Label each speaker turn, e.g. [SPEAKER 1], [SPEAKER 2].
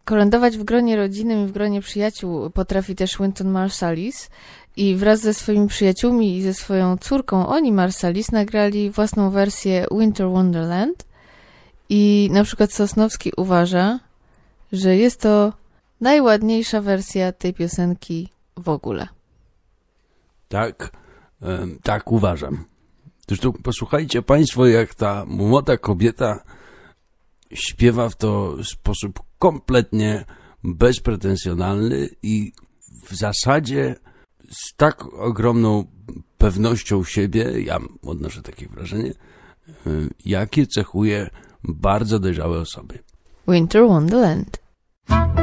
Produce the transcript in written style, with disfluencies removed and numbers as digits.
[SPEAKER 1] Kolędować w gronie rodzinnym i w gronie przyjaciół potrafi też Wynton Marsalis i wraz ze swoimi przyjaciółmi i ze swoją córką oni Marsalis nagrali własną wersję Winter Wonderland i na przykład Sosnowski uważa, że jest to najładniejsza wersja tej piosenki w ogóle.
[SPEAKER 2] Tak uważam. Zresztą posłuchajcie państwo, jak ta młoda kobieta śpiewa w to w sposób kompletnie bezpretensjonalny i w zasadzie z tak ogromną pewnością siebie, ja odnoszę takie wrażenie, jakie cechuje bardzo dojrzałe osoby.
[SPEAKER 1] Winter Wonderland.